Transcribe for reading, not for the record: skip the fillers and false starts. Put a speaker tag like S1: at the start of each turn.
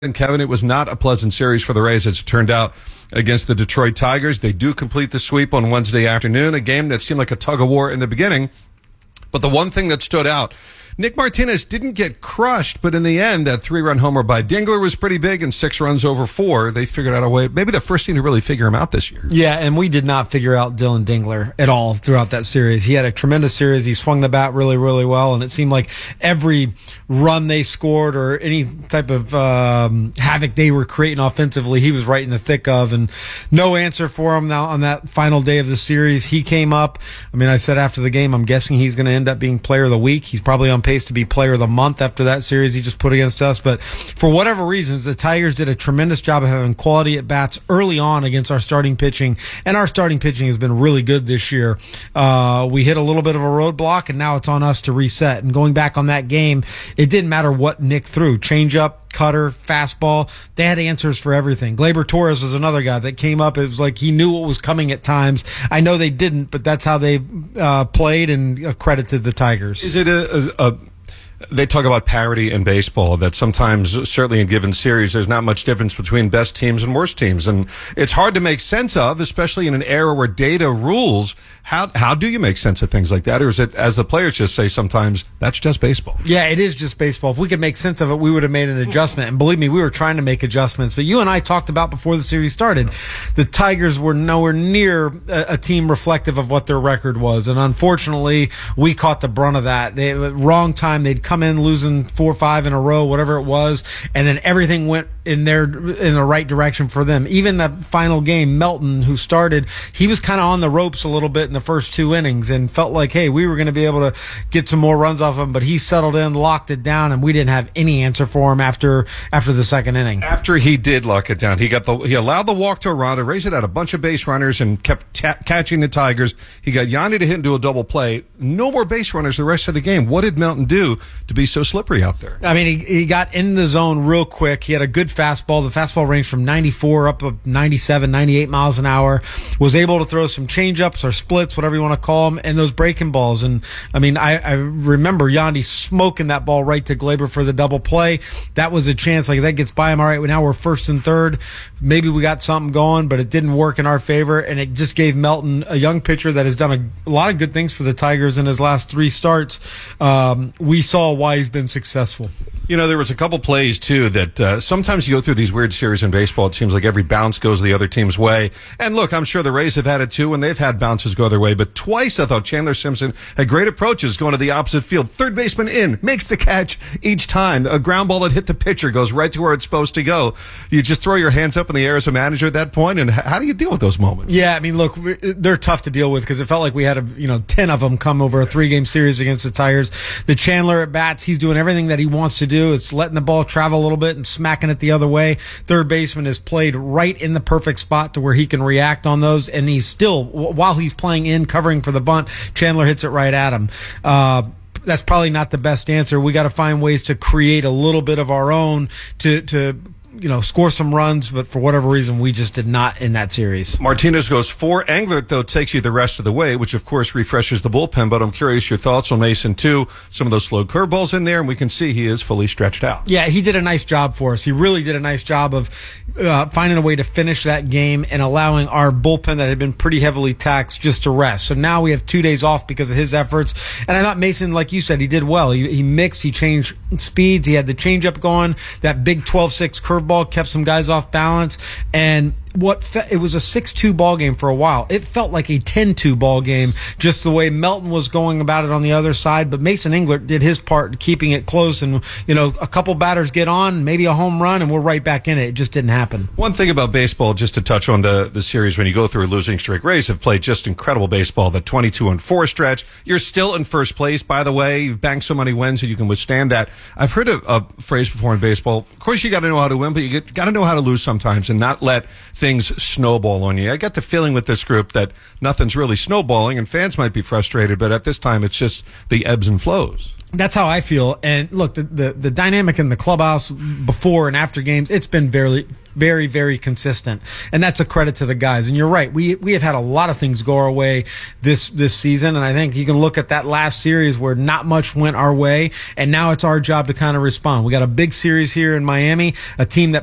S1: And Kevin, it was not a pleasant series for the Rays as it turned out against the Detroit Tigers. They do complete the sweep on Wednesday afternoon, a game that seemed like a tug of war in the beginning. But the one thing that stood out, Nick Martinez didn't get crushed, but in the end, that 3-run homer by Dingler was pretty big, and 6 runs over 4. They figured out a way, maybe the first team to really figure him out this year.
S2: Yeah, and we did not figure out Dylan Dingler at all throughout that series. He had a tremendous series. He swung the bat really, really well, and it seemed like every run they scored or any type of havoc they were creating offensively, he was right in the thick of, and no answer for him now on that final day of the series. He came up. I mean, I said after the game, I'm guessing he's going to end up being player of the week. He's probably on pace to be player of the month after that series he just put against us. But for whatever reasons, the Tigers did a tremendous job of having quality at bats early on against our starting pitching, and our starting pitching has been really good this year. We hit a little bit of a roadblock, and now it's on us to reset. And going back on that game, it didn't matter what Nick threw. Changeup, cutter, fastball, they had answers for everything. Gleyber Torres was another guy that came up. It was like he knew what was coming at times. I know they didn't, but that's how they played, and credited the Tigers.
S1: Is it they talk about parity in baseball, that sometimes, certainly in given series, there's not much difference between best teams and worst teams. And it's hard to make sense of, especially in an era where data rules. How do you make sense of things like that? Or is it, as the players just say sometimes, that's just baseball?
S2: Yeah, it is just baseball. If we could make sense of it, we would have made an adjustment. And believe me, we were trying to make adjustments. But you and I talked about before the series started, the Tigers were nowhere near a team reflective of what their record was. And unfortunately, we caught the brunt of that. Wrong time. They'd come in losing 4 or 5 in a row, whatever it was, and then everything went in the right direction for them. Even that final game, Melton, who started, he was kind of on the ropes a little bit in the first 2 innings and felt like, hey, we were going to be able to get some more runs off him, but he settled in, locked it down, and we didn't have any answer for him after the second inning.
S1: After he did lock it down, he allowed the walk to Aranda, raised it out a bunch of base runners, and kept catching the Tigers. He got Yandy to hit into a double play. No more base runners the rest of the game. What did Melton do to be so slippery out there?
S2: I mean, he got in the zone real quick. He had a good fastball. The fastball ranged from 94 up to 97, 98 miles an hour. Was able to throw some changeups or splits, whatever you want to call them, and those breaking balls. And I mean, I remember Yandy smoking that ball right to Gleyber for the double play. That was a chance. Like, that gets by him. All right, now we're first and third. Maybe we got something going, but it didn't work in our favor. And it just gave Melton, a young pitcher that has done a lot of good things for the Tigers in his last 3 starts. We saw why he's been successful.
S1: You know, there was a couple plays, too, that sometimes you go through these weird series in baseball. It seems like every bounce goes the other team's way. And look, I'm sure the Rays have had it, too, and they've had bounces go their way. But twice I thought Chandler Simpson had great approaches going to the opposite field. Third baseman in, makes the catch each time. A ground ball that hit the pitcher goes right to where it's supposed to go. You just throw your hands up in the air as a manager at that point, and how do you deal with those moments?
S2: Yeah, I mean, look, they're tough to deal with because it felt like we had 10 of them come over a 3-game series against the Tigers. The Chandler at bats, he's doing everything that he wants to do. It's letting the ball travel a little bit and smacking it the other way. Third baseman is played right in the perfect spot to where he can react on those, and he's still, while he's playing in, covering for the bunt, Chandler hits it right at him. That's probably not the best answer. We got to find ways to create a little bit of our own to score some runs, but for whatever reason, we just did not in that series.
S1: Martinez goes 4. Englert, though, takes you the rest of the way, which, of course, refreshes the bullpen. But I'm curious your thoughts on Mason, too. Some of those slow curveballs in there, and we can see he is fully stretched out.
S2: Yeah, he did a nice job for us. He really did a nice job of finding a way to finish that game and allowing our bullpen that had been pretty heavily taxed just to rest. So now we have 2 days off because of his efforts. And I thought Mason, like you said, he did well. He mixed, he changed speeds, he had the changeup going, that big 12-6 curveball kept some guys off balance, and it was a 6-2 ball game for a while. It felt like a 10-2 ball game, just the way Melton was going about it on the other side. But Mason Englert did his part, keeping it close. And a couple batters get on, maybe a home run, and we're right back in it. It just didn't happen.
S1: One thing about baseball, just to touch on the series, when you go through a losing streak, Rays have played just incredible baseball. The 22-4 stretch. You're still in first place, by the way. You've banked so many wins that you can withstand that. I've heard a phrase before in baseball. Of course, you got to know how to win, but you got to know how to lose sometimes, and not let things snowball on you. I get the feeling with this group that nothing's really snowballing, and fans might be frustrated, but at this time it's just the ebbs and flows.
S2: That's how I feel. And look, the dynamic in the clubhouse before and after games, it's been very, very, very consistent. And that's a credit to the guys. And you're right. We have had a lot of things go our way this season. And I think you can look at that last series where not much went our way. And now it's our job to kind of respond. We got a big series here in Miami, a team that